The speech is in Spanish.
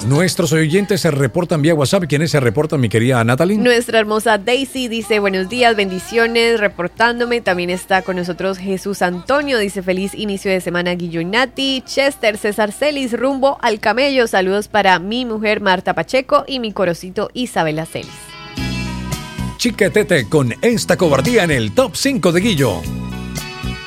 Nuestros oyentes se reportan vía WhatsApp. ¿Quiénes se reportan, mi querida Natalie? Nuestra hermosa Daisy dice buenos días, bendiciones, reportándome. También está con nosotros Jesús Antonio, dice feliz inicio de semana Guillo y Nati. Chester César Celis, rumbo al camello. Saludos para mi mujer Marta Pacheco y mi corocito Isabela Celis. Chiquetete con esta cobardía en el top 5 de Guillo.